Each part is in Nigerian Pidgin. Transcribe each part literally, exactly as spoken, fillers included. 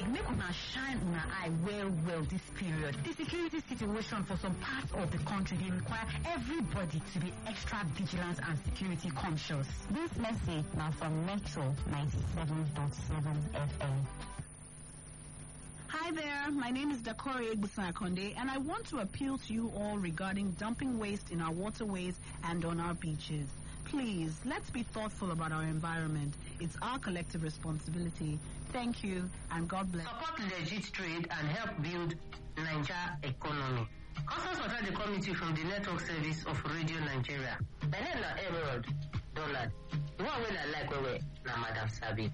abeg make una shine una eye well well this period. The security situation for some parts of the country dey require everybody to be extra vigilant and security conscious. This message now from Metro ninety-seven point seven F M. Hi there, my name is Dakori Egbusakonde, and I want to appeal to you all regarding dumping waste in our waterways and on our beaches. Please, let's be thoughtful about our environment. It's our collective responsibility. Thank you, and God bless. Support legit trade and help build Nigeria economy. Customs Matter dey come meet you from the network service of Radio Nigeria. My name na Emerald Dollard. The one wey I like well well na Madam Sabi.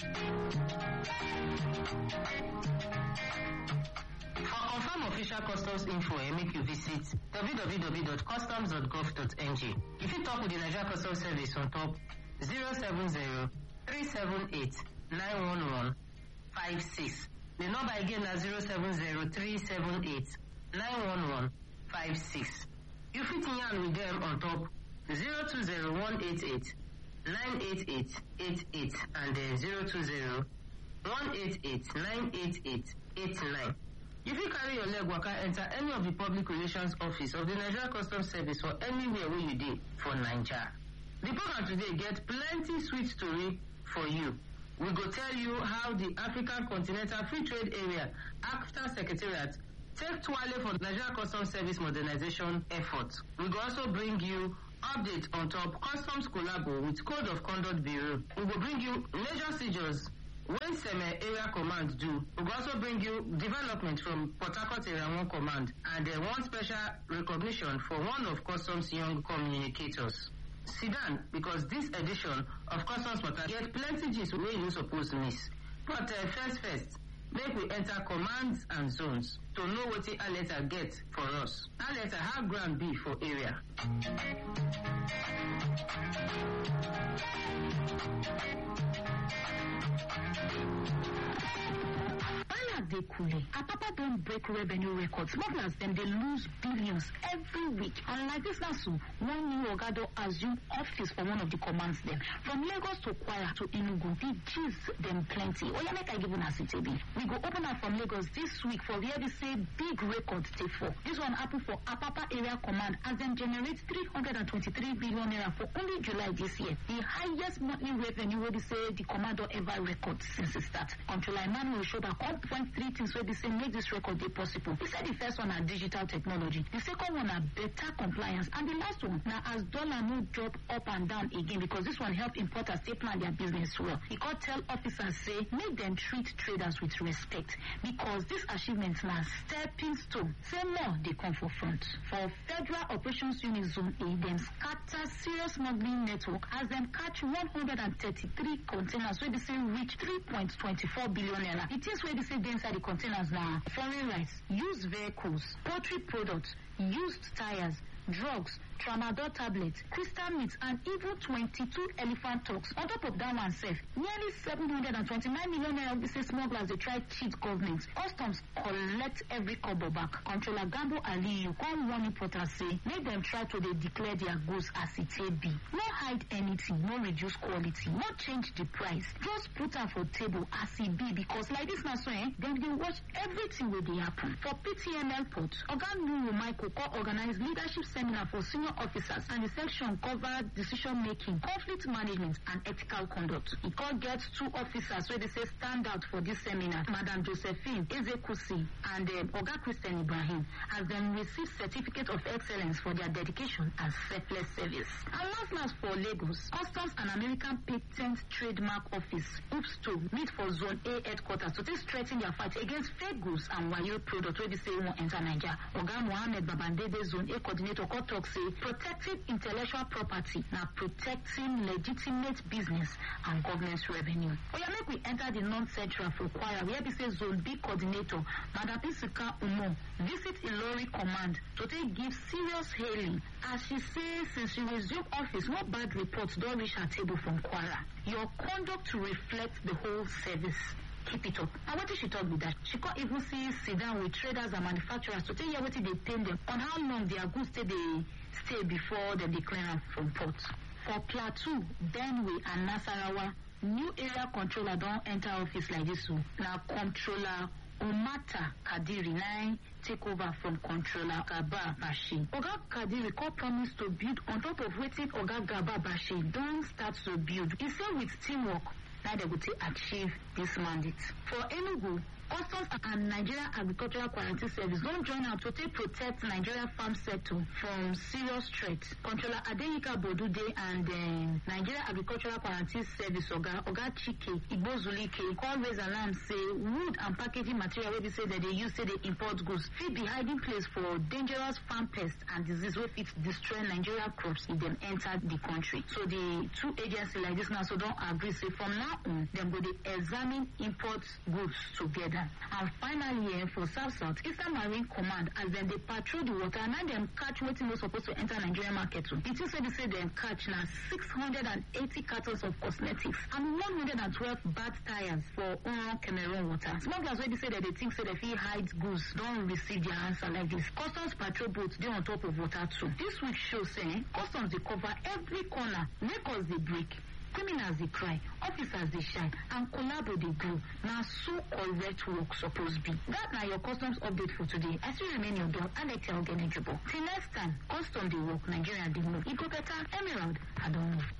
For confirm official customs info, eh, make you visit w w w dot customs dot gov dot n g. If you talk with the Nigeria Customs Service on top zero seven zero three seven eight nine one one five six. The number again is zero seven zero three seven eight nine one one five six. You fit yarn with them on top zero two zero one eight eight nine eight eight eight eight and then zero two zero one eight eight nine eight eight eight nine. You fit carry your leg waka enter any of the public relations office of the Nigeria Customs Service or anywhere where you dey for Nigeria. The program today get plenty sweet story for you. We go tell you how the African Continental Free Trade Area, after Secretariat, take twale for Nigeria Customs Service modernization efforts. We go also bring you update on top customs collabo with Code of Conduct Bureau. We will bring you major seizures when Seme Area Command do. We will also bring you development from Port Harcourt Area one Command and uh, one special recognition for one of Customs young communicators. Sit down, because this edition of Customs Matter get plenty gist wey you suppose miss. But uh, first first, make we enter commands and zones to know wetin Aleta get for us. Aleta, how ground be for area? Dey coolly. Apapa don break revenue records. Smugglers dem dey lose billions every week. And like this now, so one new oga don assume office for one of the commands dem. From Lagos to Kwara to Enugu, the G's dem plenty. Oya make I give una city be. We go open up from Lagos this week for where they say big record take for. This one happen for Apapa Area Command as dem generate three hundred twenty-three billion naira for only July this year. The highest monthly revenue wey be say the command don ever record since it start. Controller Emmanuel Shoba one point three things wey be say make this record dey possible. He said the first one na digital technology, the second one na better compliance, and the last one na as dollar no drop up and down again, because this one help importers stay plan their business well. He can tell officers say make them treat traders with respect, because this achievement na stepping stone. Say more dey come for front. For Federal Operations Unit Zone A, dem scatter serious smuggling network as dem catch one hundred thirty-three containers wey be say reach three point two four billion naira. The things wey be say dey inside the containers na foreign rice, used vehicles, poultry products, used tires, drugs, tramadol tablets, crystal meat, and even twenty-two elephant talks. On top of that one sef, nearly seven hundred twenty-nine million naira we say smugglers dey try cheat government. Customs collect every kobo back. Controller Gambo Aliyu come warn importers say make dem try to dey declare their goods as it take be. No hide anything, no reduce quality, no change the price. Just put am for table as e be, because like this na so eh, dem dey watch everything wey dey happen. For P T M L port, Oga Nuru Michael come organize leadership seminar for senior officers, and the section cover decision making, conflict management, and ethical conduct. E come get two officers wey dey say stand out for this seminar, Madam Josephine Ezekusi and um, Oga Christian Ibrahim, as dem receive certificate of excellence for their dedication and selfless service. And last last for Lagos, Customs and American Patent Trademark Office hopes to meet for Zone A headquarters to take strengthen their fight against fake goods and wayo products wey be say wan enter Nigeria. Oga Mohammed Babandede Zone A coordinator come talk say protecting intellectual property na protecting legitimate business and government revenue. Oya make we enter the North Central for Kwara, where be say Zone B coordinator Madam Isika Umo visit Ilori Command to take give serious hailing, as she say since she resumed office, no bad reports don reach her table from Kwara. Your conduct reflects the whole service. Keep it up. And what did she talk with that? She can't even see sit down with traders and manufacturers to tell you what they pay them on how long their goods stay they stay before they declare them from port. For Plateau, Benue, and Nasarawa, new area controller don enter office like this o. Na controller Omata Kadiri na take over from controller Gaba Bashi. Oga Kadiri come promise to build on top of wetin Oga Gaba Bashi don start to build. He say with teamwork, na dem go take achieve this mandate. For Enugu, Customs and Nigeria Agricultural Quarantine Service don join out to take protect Nigeria farm sector from serious threat. Controller Adeyinka Bodude and um, Nigeria Agricultural Quarantine Service Oga Oga Chike Igbozulike come raise alarm say wood and packaging material wey be say that they use say they import goods fit be hiding place for dangerous farm pests and disease wey fit destroy Nigeria crops if dem enter the country. So the two agencies like this now so don agree say from now on dem go dey examine import goods together. And finally, eh, for South South, Eastern Marine Command, as dem dey patrol the water, now dem catch wetin no supposed to enter Nigerian market too. It is said they say dem catch na six hundred eighty cartons of cosmetics and one hundred twelve bad tires for Oran Cameroon water. Smugglers wey be say that they think say they fit hide goods don receive their answer like this. Customs patrol boats dey on top of water too. This week show say customs dey cover every corner, records dey break. Criminals dey cry, officers dey shine, and collabo dey grow. Na so correct work suppose be. That na your customs update for today. As you remain your dog, Alex Elgenejibo. Till next time, custom dey work, Nigeria dey move. E go better, Emerald, I don't know.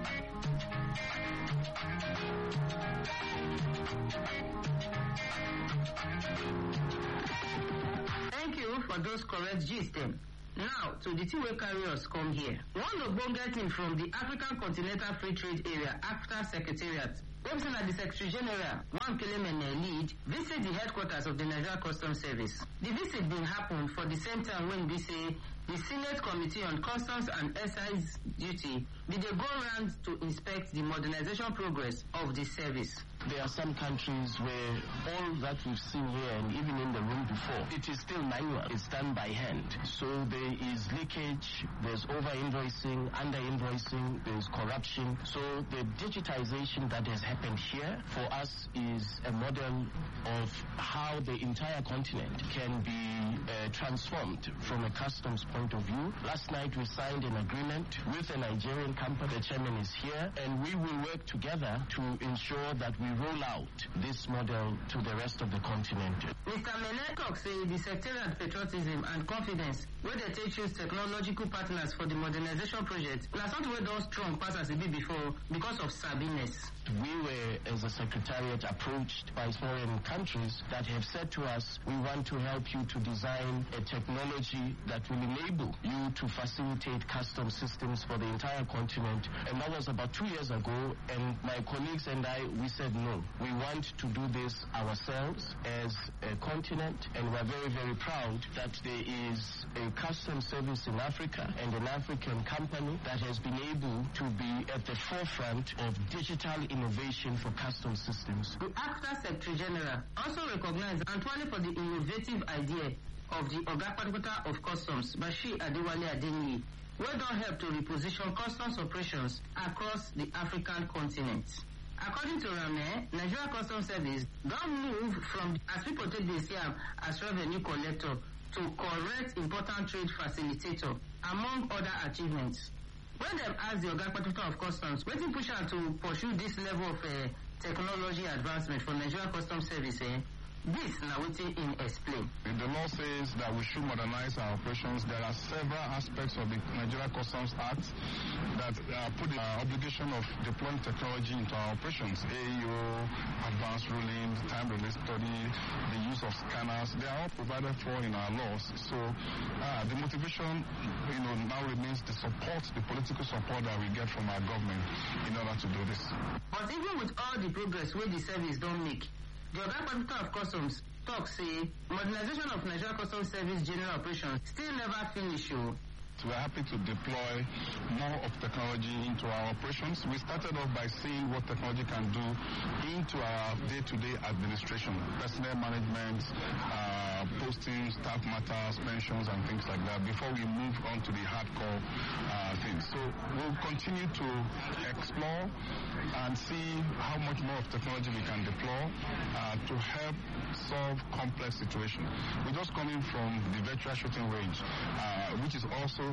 Thank you for those correct gist dem. Now, to the thing wey carry us come here. One ogbonge team from the African Continental Free Trade Area, AFTA Secretariat, wey say na the Secretary General, Nwankele Mene lead, visit the headquarters of the Nigeria Customs Service. The visit bin happen for the same time when we say the Senate Committee on Customs and Excise Duty did dey go round to inspect the modernization progress of the service. There are some countries where all that we've seen here and even in the room before, it is still manual. It's done by hand. So there is leakage, there's over-invoicing, under-invoicing, there's corruption. So the digitization that has happened here for us is a model of how the entire continent can be uh, transformed from a customs point of view. Last night we signed an agreement with a Nigerian company. The chairman is here, and we will work together to ensure that we roll out this model to the rest of the continent. Mister Mene talk say the sectarian patriotism and confidence wey dey take choose technological partners for the modernization project na something wey don strong pass as e be before because of sabiness. We were, as a secretariat, approached by foreign countries that have said to us, we want to help you to design a technology that will enable you to facilitate custom systems for the entire continent. And that was about two years ago, and my colleagues and I, we said no. We want to do this ourselves as a continent, and we're very, very proud that there is a custom service in Africa and an African company that has been able to be at the forefront of digital innovation for custom systems. The AFTA Secretary General also recognized Antoine for the innovative idea of the Oga Patapata of Customs, Bashir Adewale Adeniyi, wey don help to reposition customs operations across the African continent. According to Rame, Nigeria Customs Service don move from, as people take dey see am, as revenue collector to correct important trade facilitator, among other achievements. When dem ask the Oga Patapata of Customs, wetin push am to pursue this level of uh, technology advancement for Nigeria Customs Service, eh? This na wetin im explain. The law says that we should modernize our operations. There are several aspects of the Nigeria Customs Act that uh, put the uh, obligation of deploying technology into our operations. A E O, advanced ruling, time-release study, the use of scanners, they are all provided for in our laws. So uh, the motivation, you know, now remains the support, the political support that we get from our government in order to do this. But even with all the progress wey the service don make, the Oga Patapata of Customs talk say modernization of Nigeria Customs Service general operations still never finish. Oh. We are happy to deploy more of technology into our operations. We started off by seeing what technology can do into our day-to-day administration, personnel management, uh, posting, staff matters, pensions, and things like that, before we move on to the hardcore uh, things. So we'll continue to explore and see how much more of technology we can deploy uh, to help solve complex situations. We're just coming from the virtual shooting range, uh, which is also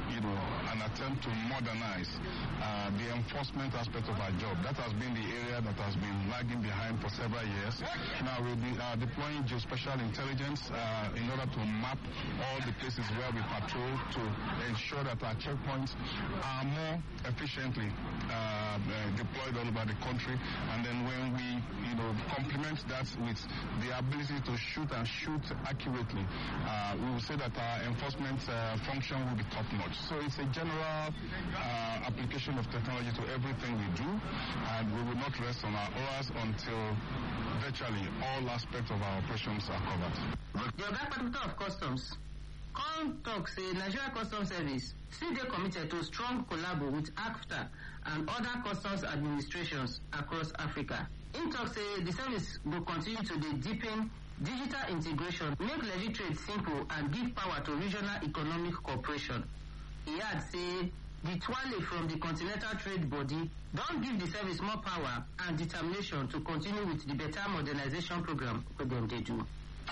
you know, an attempt to modernize uh, the enforcement aspect of our job. That has been the area that has been lagging behind for several years. Now we'll be uh, deploying geospatial intelligence uh, in order to map all the places where we patrol to ensure that our checkpoints are more efficiently uh, deployed all over the country. And then when we, you know, complement that with the ability to shoot and shoot accurately, uh, we will say that our enforcement uh, function will be top-notch. So it's a general uh, application of technology to everything we do, and we will not rest on our oars until virtually all aspects of our operations are covered. The Oga Kpatakpata of Customs come talk say Nigeria Customs Service still dey committed to strong collabo with ACFTA and other customs administrations across Africa. Im talk say the service go continue to dey deepen digital integration, make levy trade simple and give power to regional economic cooperation. He add say the Twale from the Continental Trade Body don give the service more power and determination to continue with the better modernization program wey dem dey do.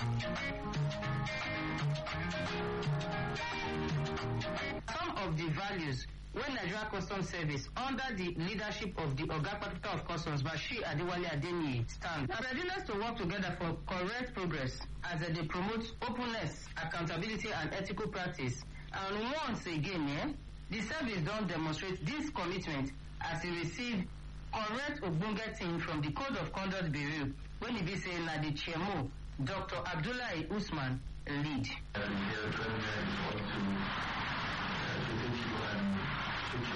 Some of the values when Nigeria Customs Service under the leadership of the Oga Kpatakpata of Customs, Bashir Adewale Adeniyi, stand na readiness to work together for correct progress as they promote openness, accountability and ethical practice. And once again, eh, the service don demonstrate this commitment as e receive correct ogbonge team from the Code of Conduct Bureau when e be say na the chairman Doctor Abdullahi Usman lead.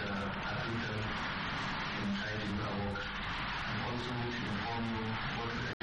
in guiding our work, and also to inform you what